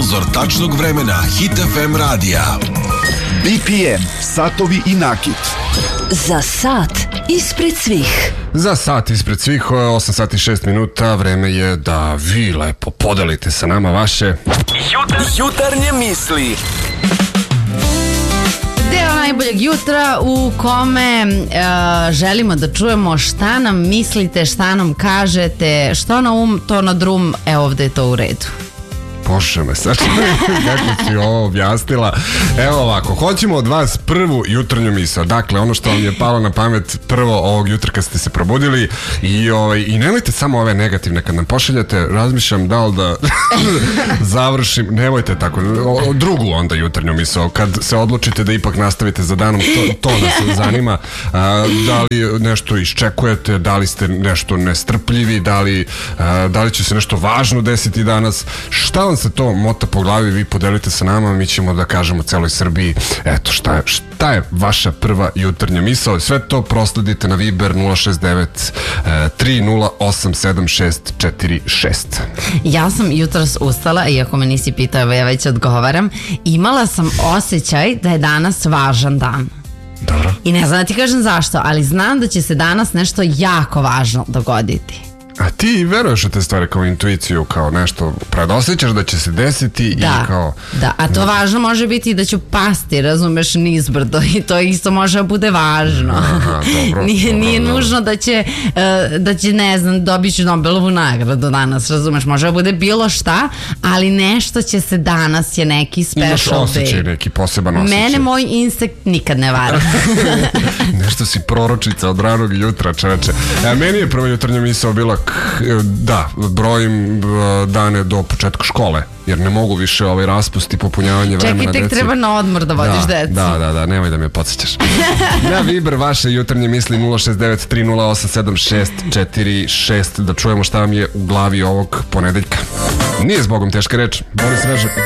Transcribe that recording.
sponzor tačnog vremena Hit FM radija. BPM, satovi i nakit. Za sat ispred svih. Za sat ispred svih, 8 sati i 6 minuta, vreme je da vi lepo podelite sa nama vaše Jutarnje misli. Deo najboljeg jutra u kome želimo da čujemo šta nam mislite, šta nam kažete, što na um, to na drum, ovde je to u redu. Bože me, sad kako si ovo objasnila. Evo ovako, hoćemo od vas prvu jutarnju misao. Dakle, ono što vam je palo na pamet prvo ovog jutra kad ste se probudili i nemojte samo ove negativne kad nam pošaljate, razmišljam da li da završim, nemojte tako, drugu onda jutarnju misao, kad se odlučite da ipak nastavite za danom, to nas zanima. Da li nešto iščekujete, da li ste nešto nestrpljivi, da li će se nešto važno desiti danas, šta vam se to mota po glavi, vi podelite sa nama, mi ćemo da kažemo celoj Srbiji, eto šta je vaša prva jutarnja misao. Sve to prosledite na Viber 069 308 7646. Ja sam jutros ustala, iako me nisi pitao, ja već odgovaram, imala sam osjećaj da je danas važan dan. Dobro. I ne znam da ti kažem zašto, ali znam da će se danas nešto jako važno dogoditi. A ti veruješ u te stvari kao intuiciju, kao nešto predosjećaš da će se desiti i kao... Da, a to važno može biti da ću pasti, razumeš, nizbrdo, i to isto može da bude važno. Aha, dobro, nije nužno da će, ne znam, dobit ću Nobelovu nagradu danas, razumeš, može da bude bilo šta, ali nešto će se danas, je neki special day. Imaš osjećaj, neki poseban osjećaj. Mene moj insekt nikad ne vara. Nešto si proročica od ranog jutra, čoveče. Meni je prva jutarnja misao bila brojim dane do početka škole, jer ne mogu više raspust i popunjavanje vremena deci. Čekaj, tek treba na odmor da vodiš decu. Da, nemoj da me podsjećaš. Na Viber vaše jutarnje misli 069 308 7646, da čujemo šta vam je u glavi ovog ponedeljka. Nije zbogom teška reč, Boris Reže.